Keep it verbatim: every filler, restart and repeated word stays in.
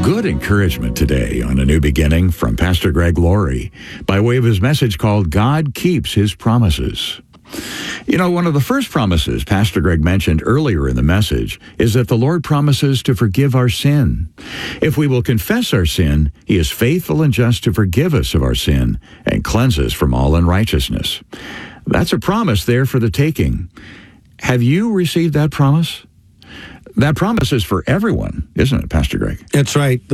Good encouragement today on A New Beginning from Pastor Greg Laurie by way of his message called God Keeps His Promises. You know, one of the first promises Pastor Greg mentioned earlier in the message is that the Lord promises to forgive our sin. If we will confess our sin, He is faithful and just to forgive us of our sin and cleanse us from all unrighteousness. That's a promise there for the taking. Have you received that promise? That promise is for everyone, isn't it, Pastor Greg? That's right. The